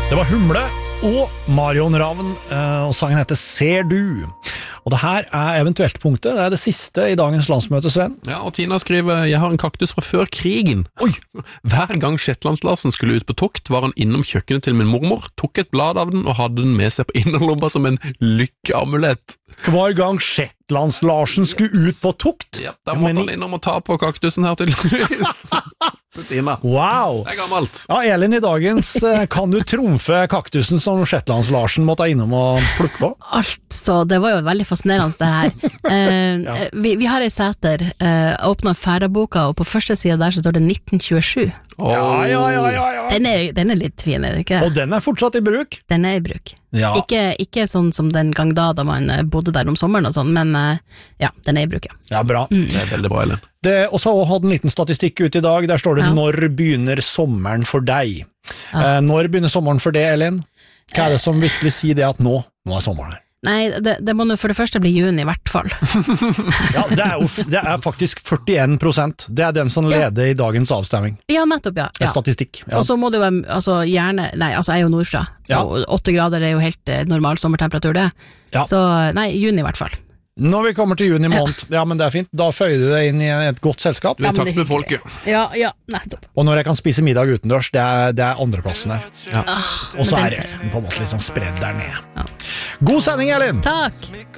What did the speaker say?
Det var Humle og Marion Ravn, og sangen heter Ser du. Og det her eventuelt punktet, det det siste i dagens landsmøte, Sven. Ja, og Tina skriver, jeg har en kaktus fra før krigen. Oi! Hver gang Shetlands-Larsen skulle ut på tokt, var han innom kjøkkenet til min mormor, tok et blad av den og hadde den med seg på innerlomba som en lykkeamulett. Hver gang Shetlands-Larsen skulle ut på tokt? Ja, da måtte han innom og ta på kaktusen her tydeligvis. Tina. Wow! Det gammelt. Ja, Elin, i dagens kan du tromfe kaktusen som Shetlands-Larsen måtte innom og plukke på? Altså, det var jo veldig fascinerende det her. Vi har i Sæter åpnet Færaboka, og på første siden der så står det 1927. Ja. Den litt fin, er det ikke? Og den fortsatt i bruk? Den i bruk. Ja. Ikke sånn som den gang da man bodde der om sommeren og sånn, men ja, den i bruk. Ja, bra. Det veldig bra, Elin. Og så hadde en liten statistikk ut i dag, der står det når begynner sommeren for deg? Når begynner sommeren for deg, Elin? Hva det som virkelig sier det at nå sommeren her? Nei, det må nå for det første bli juni i hvert fall. Ja, det faktisk 41%. Det den som leder i dagens avstemming. Ja, nettopp, ja. Statistikk. Ja. Og så må det jo gjerne, jeg er jo nordfra, og 8 grader er jo helt normal sommertemperatur det. Ja. Så nei, juni i hvert fall. Når vi kommer til juni måned, ja, men det fint, da føyer du deg inn i et godt selskap. Du takt med folket. Ja, nettopp. Og når jeg kan spise middag utendørs, det andreplassen her. Ja. Og så resten på en måte litt sånn spredd der nede. God sending, Elin! Takk!